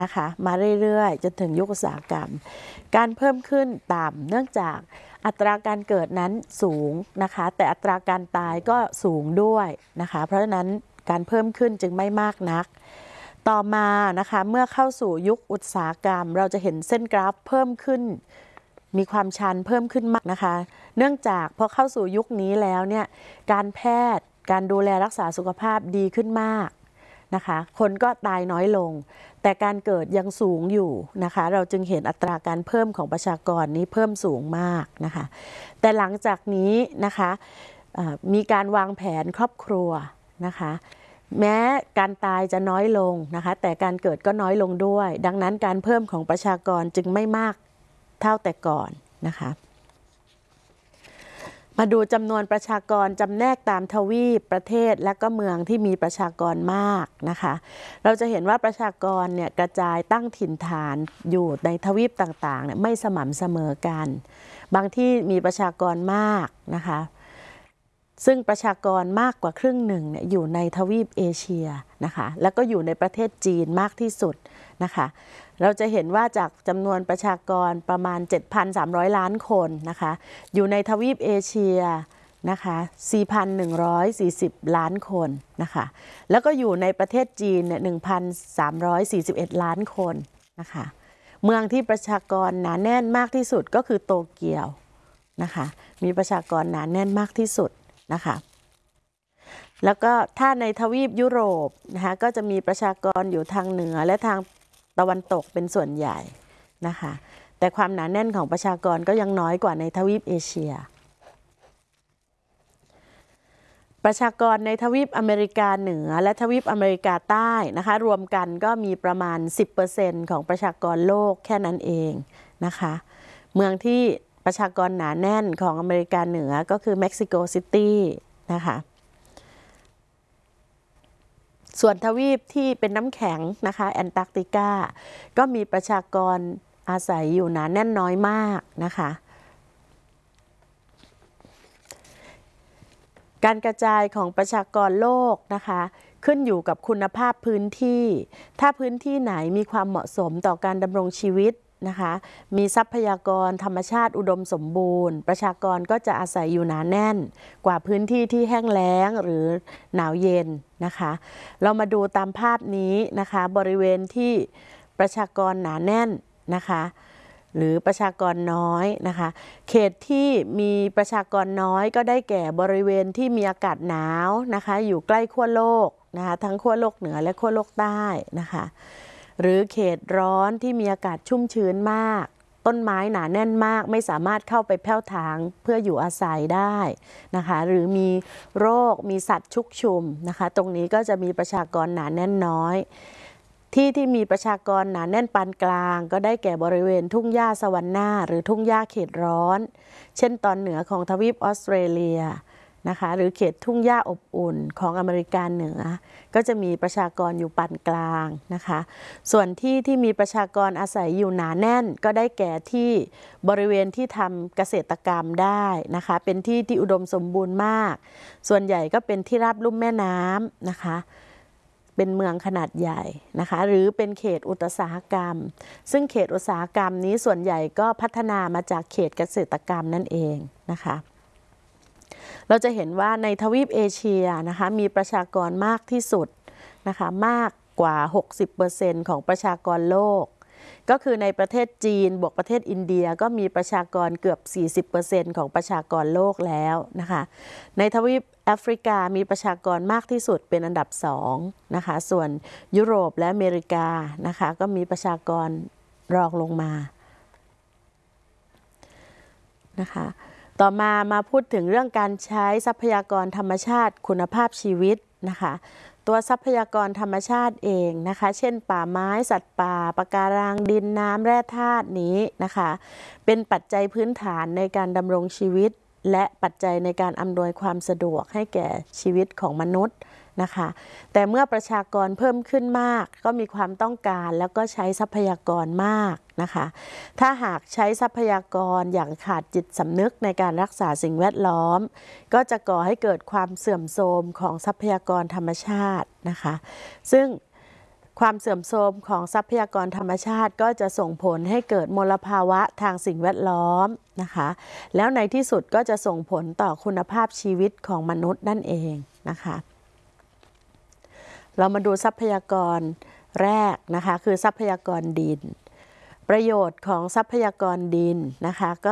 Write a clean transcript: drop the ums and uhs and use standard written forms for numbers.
นะคะมาเรื่อยๆจนถึงยุคอุตสาหกรรมการเพิ่มขึ้นต่ำเนื่องจากอัตราการเกิดนั้นสูงนะคะแต่อัตราการตายก็สูงด้วยนะคะเพราะฉะนั้นการเพิ่มขึ้นจึงไม่มากนักต่อมานะคะเมื่อเข้าสู่ยุคอุตสาหกรรมเราจะเห็นเส้นกราฟเพิ่มขึ้นมีความชันเพิ่มขึ้นมากนะคะเนื่องจากพอเข้าสู่ยุคนี้แล้วเนี่ยการแพทย์การดูแลรักษาสุขภาพดีขึ้นมากนะคะคนก็ตายน้อยลงแต่การเกิดยังสูงอยู่นะคะเราจึงเห็นอัตราการเพิ่มของประชากรนี้เพิ่มสูงมากนะคะแต่หลังจากนี้นะคะมีการวางแผนครอบครัวนะคะแม้การตายจะน้อยลงนะคะแต่การเกิดก็น้อยลงด้วยดังนั้นการเพิ่มของประชากรจึงไม่มากเท่าแต่ก่อนนะคะมาดูจำนวนประชากรจำแนกตามทวีปประเทศและก็เมืองที่มีประชากรมากนะคะเราจะเห็นว่าประชากรเนี่ยกระจายตั้งถิ่นฐานอยู่ในทวีปต่างๆเนี่ยไม่สม่ำเสมอกันบางที่มีประชากรมากนะคะซึ่งประชากรมากกว่าครึ่งหนึ่งเนี่ยอยู่ในทวีปเอเชียนะคะแล้วก็อยู่ในประเทศจีนมากที่สุดนะคะเราจะเห็นว่าจากจำนวนประชากรประมาณ 7,300 ล้านคนนะคะอยู่ในทวีปเอเชียนะคะ 4,140 ล้านคนนะคะแล้วก็อยู่ในประเทศจีนเนี่ย 1,341 ล้านคนนะคะเมืองที่ประชากรหนาแน่นมากที่สุดก็คือโตเกียวนะคะมีประชากรหนาแน่นมากที่สุดนะคะแล้วก็ถ้าในทวีปยุโรปนะคะก็จะมีประชากรอยู่ทางเหนือและทางตะวันตกเป็นส่วนใหญ่นะคะแต่ความหนาแน่นของประชากรก็ยังน้อยกว่าในทวีปเอเชียประชากรในทวีปอเมริกาเหนือและทวีปอเมริกาใต้นะคะรวมกันก็มีประมาณ 10% ของประชากรโลกแค่นั้นเองนะคะเมืองที่ประชากรหนาแน่นของอเมริกาเหนือก็คือเม็กซิโกซิตี้นะคะส่วนทวีปที่เป็นน้ำแข็งนะคะแอนตาร์กติกาก็มีประชากรอาศัยอยู่หนาแน่นน้อยมากนะคะการกระจายของประชากรโลกนะคะขึ้นอยู่กับคุณภาพพื้นที่ถ้าพื้นที่ไหนมีความเหมาะสมต่อการดำรงชีวิตนะคะมีทรัพยากรธรรมชาติอุดมสมบูรณ์ประชากรก็จะอาศัยอยู่หนาแน่นกว่าพื้นที่ที่แห้งแล้งหรือหนาวเย็นนะคะเรามาดูตามภาพนี้นะคะบริเวณที่ประชากรหนาแน่นนะคะหรือประชากรน้อยนะคะเขตที่มีประชากรน้อยก็ได้แก่บริเวณที่มีอากาศหนาวนะคะอยู่ใกล้ขั้วโลกนะคะทั้งขั้วโลกเหนือและขั้วโลกใต้นะคะหรือเขตร้อนที่มีอากาศชุ่มชื้นมากต้นไม้หนาแน่นมากไม่สามารถเข้าไปแผ่วถางเพื่ออยู่อาศัยได้นะคะหรือมีโรคมีสัตว์ชุกชุมนะคะตรงนี้ก็จะมีประชากรหนาแน่นน้อยที่มีประชากรหนาแน่นปานกลางก็ได้แก่บริเวณทุ่งหญ้าสวรรค์นาหรือทุ่งหญ้าเขตร้อนเช่นตอนเหนือของทวีปออสเตรเลียนะคะหรือเขตทุ่งหญ้าอบอุ่นของอเมริกาเหนือก็จะมีประชากรอยู่ปานกลางนะคะส่วนที่มีประชากรอาศัยอยู่หนาแน่นก็ได้แก่ที่บริเวณที่ทำเกษตรกรรมได้นะคะเป็นที่อุดมสมบูรณ์มากส่วนใหญ่ก็เป็นที่ราบลุ่มแม่น้ำนะคะเป็นเมืองขนาดใหญ่นะคะหรือเป็นเขตอุตสาหกรรมซึ่งเขตอุตสาหกรรมนี้ส่วนใหญ่ก็พัฒนามาจากเขตเกษตรกรรมนั่นเองนะคะเราจะเห็นว่าในทวีปเอเชียนะคะมีประชากรมากที่สุดนะคะมากกว่า 60% ของประชากรโลกก็คือในประเทศจีนบวกประเทศอินเดียก็มีประชากรเกือบ 40% ของประชากรโลกแล้วนะคะในทวีปแอฟริกามีประชากรมากที่สุดเป็นอันดับ2นะคะส่วนยุโรปและอเมริกานะคะก็มีประชากรรองลงมานะคะต่อมาพูดถึงเรื่องการใช้ทรัพยากรธรรมชาติคุณภาพชีวิตนะคะตัวทรัพยากรธรรมชาติเองนะคะเช่นป่าไม้สัตว์ป่าปะการังดินน้ำแร่ธาตุนี้นะคะเป็นปัจจัยพื้นฐานในการดำรงชีวิตและปัจจัยในการอำนวยความสะดวกให้แก่ชีวิตของมนุษย์นะคะแต่เมื่อประชากรเพิ่มขึ้นมากก็มีความต้องการแล้วก็ใช้ทรัพยากรมากนะคะถ้าหากใช้ทรัพยากรอย่างขาดจิตสำนึกในการรักษาสิ่งแวดล้อมก็จะก่อให้เกิดความเสื่อมโทรมของทรัพยากรธรรมชาตินะคะซึ่งความเสื่อมโทรมของทรัพยากรธรรมชาติก็จะส่งผลให้เกิดมลภาวะทางสิ่งแวดล้อมนะคะแล้วในที่สุดก็จะส่งผลต่อคุณภาพชีวิตของมนุษย์นั่นเองนะคะเรามาดูทรัพยากรแรกนะคะคือทรัพยากรดินประโยชน์ของทรัพยากรดินนะคะก็